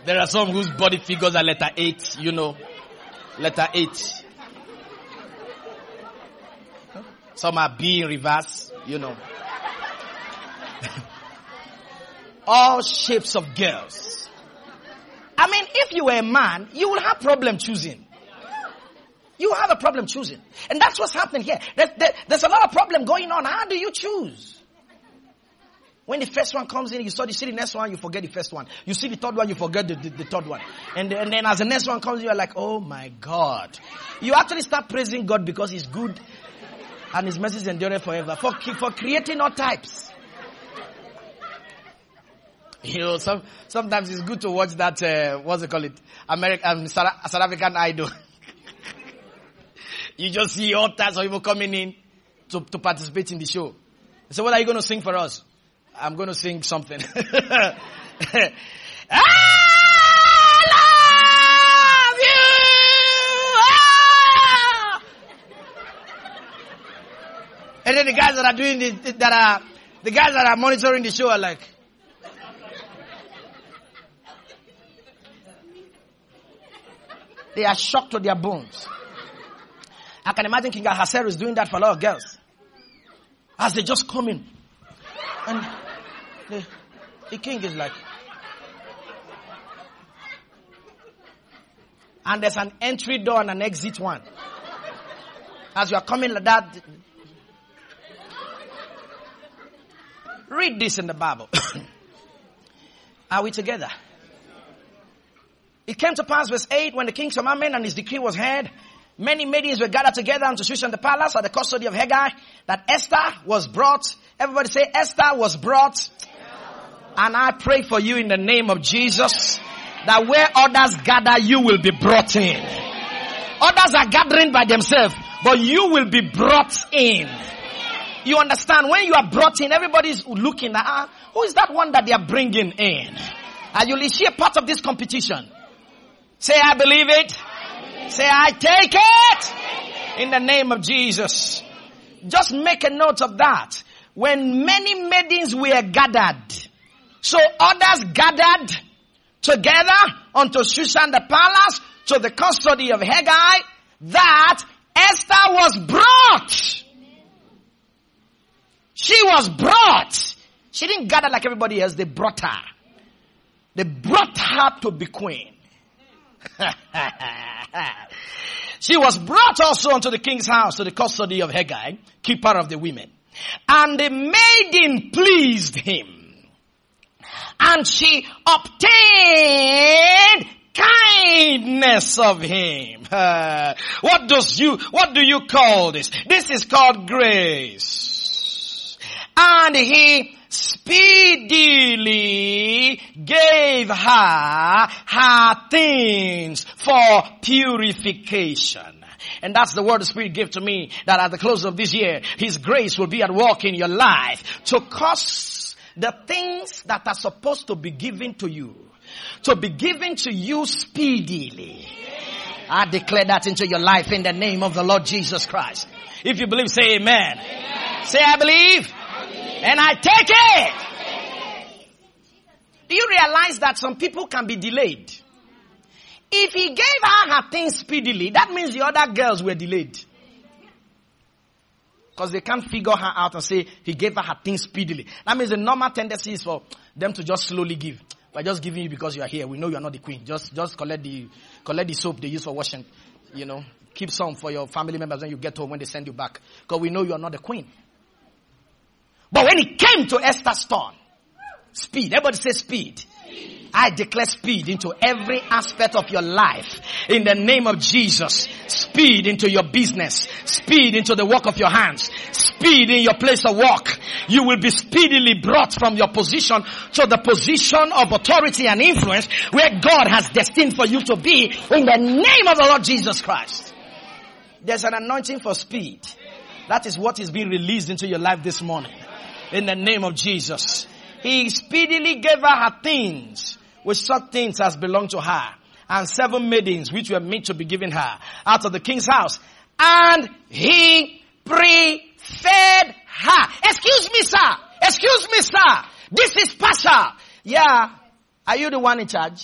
There are some whose body figures are letter 8, Letter 8. Some are B in reverse, All shapes of girls. I mean, if you were a man, you will have problem choosing. You have a problem choosing. And that's what's happening here. There's a lot of problem going on. How do you choose? When the first one comes in, you see the next one, you forget the first one. You see the third one, you forget the third one. And then as the next one comes, you're like, oh my God. You actually start praising God because He's good and His mercies endure forever. For creating all types. Sometimes it's good to watch that, what's they call it? South African Idol. You just see all types of people coming in to participate in the show. So what are you going to sing for us? I'm going to sing something. I love you. And then the guys that are doing the guys that are monitoring the show are like, they are shocked to their bones. I can imagine King Ahasuerus doing that for a lot of girls. As they just come in. And the king is like. And there's an entry door and an exit one. As you are coming like that. Read this in the Bible. Are we together? It came to pass, verse 8, when the king's commandment and his decree was heard, many maidens were gathered together unto Shushan the palace at the custody of Hegai, that Esther was brought. Everybody say, Esther was brought. And I pray for you in the name of Jesus, that where others gather, you will be brought in. Others are gathering by themselves, but you will be brought in. You understand? When you are brought in, everybody's looking at, who is that one that they are bringing in? And you'll see a part of this competition. Say, I believe it. Say, I take it. In the name of Jesus. Just make a note of that. When many maidens were gathered, so others gathered together unto Shushan the palace, to the custody of Hegai, that Esther was brought. She was brought. She didn't gather like everybody else. They brought her. They brought her to be queen. She was brought also unto the king's house, to the custody of Hegai, keeper of the women. And the maiden pleased him. And she obtained kindness of him. What do you call this? This is called grace. And he speedily gave her things for purification. And that's the word the Spirit gave to me, that at the close of this year, His grace will be at work in your life to cause the things that are supposed to be given to you, to be given to you speedily. I declare that into your life in the name of the Lord Jesus Christ. If you believe, say amen. Amen. Say, I believe. And I take it. Do you realize that some people can be delayed? If he gave her things speedily, that means the other girls were delayed. Because they can't figure her out and say, he gave her things speedily. That means the normal tendency is for them to just slowly give. We're just giving you because you are here. We know you are not the queen. Just collect the soap they use for washing. Keep some for your family members when you get home, when they send you back. Because we know you are not the queen. But when it came to Esther's turn, speed. Everybody say speed. I declare speed into every aspect of your life. In the name of Jesus. Speed into your business. Speed into the work of your hands. Speed in your place of work. You will be speedily brought from your position to the position of authority and influence where God has destined for you to be, in the name of the Lord Jesus Christ. There's an anointing for speed. That is what is being released into your life this morning. In the name of Jesus. He speedily gave her things, which such things as belonged to her, and 7 maidens which were meant to be given her out of the king's house. And he preferred her. Excuse me, sir. This is partial. Yeah. Are you the one in charge?